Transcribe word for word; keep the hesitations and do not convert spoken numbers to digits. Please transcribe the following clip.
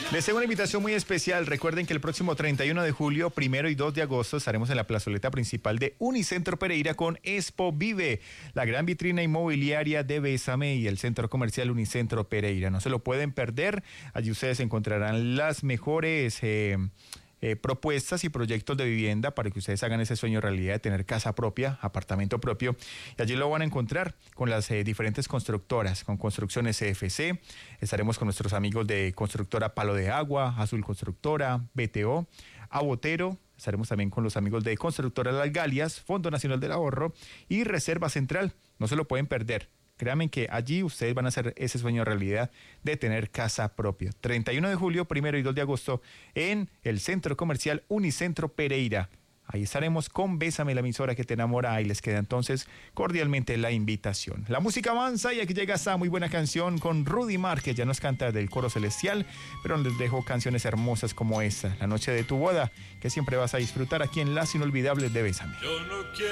Les tengo una invitación muy especial. Recuerden que el próximo treinta y uno de julio, primero y dos de agosto estaremos en la plazoleta principal de Unicentro Pereira con Expo Vive, la gran vitrina inmobiliaria de Bésame y el centro comercial Unicentro Pereira. No se lo pueden perder. Allí ustedes encontrarán las mejores eh, eh, propuestas y proyectos de vivienda para que ustedes hagan ese sueño realidad de tener casa propia, apartamento propio. Y allí lo van a encontrar con las eh, diferentes constructoras, con Construcciones C F C. Estaremos con nuestros amigos de Constructora Palo de Agua, Azul Constructora, B T O, Abotero. Estaremos también con los amigos de Constructora Las Galias, Fondo Nacional del Ahorro y Reserva Central. No se lo pueden perder. Créanme que allí ustedes van a hacer ese sueño realidad de tener casa propia. treinta y uno de julio, primero y dos de agosto en el centro comercial Unicentro Pereira. Ahí estaremos con Bésame, la emisora que te enamora. Y les queda entonces cordialmente la invitación. La música avanza y aquí llega esta muy buena canción con Rudy Mar, que ya nos canta del coro celestial, pero les dejo canciones hermosas como esta, La noche de tu boda, que siempre vas a disfrutar aquí en Las Inolvidables de Bésame. Yo no quiero